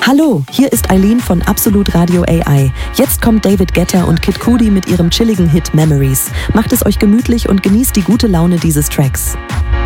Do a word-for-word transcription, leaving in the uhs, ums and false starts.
Hallo, hier ist Eileen von Absolut Radio A I. Jetzt kommt David Guetta und Kid Cudi mit ihrem chilligen Hit Memories. Macht es euch gemütlich und genießt die gute Laune dieses Tracks.